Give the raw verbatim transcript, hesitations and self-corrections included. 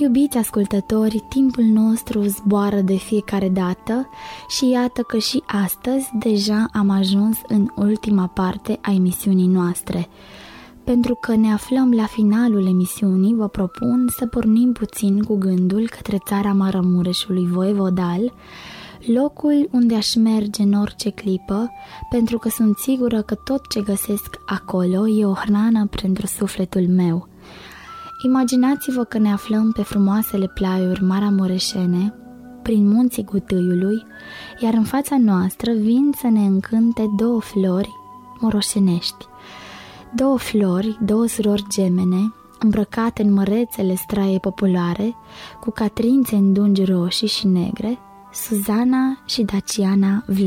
Iubiți ascultători, timpul nostru zboară de fiecare dată și iată că și astăzi deja am ajuns în ultima parte a emisiunii noastre. Pentru că ne aflăm la finalul emisiunii, vă propun să pornim puțin cu gândul către țara Maramureșului voievodal, locul unde aș merge în orice clipă, pentru că sunt sigură că tot ce găsesc acolo e o hrană pentru sufletul meu. Imaginați-vă că ne aflăm pe frumoasele plaiuri maramureșene, prin munții Gutâiului, iar în fața noastră vin să ne încânte două flori moroșenești. Două flori, două surori gemene, îmbrăcate în mărețele straie populare, cu catrințe în dungi roșii și negre, Suzana și Daciana Vlad.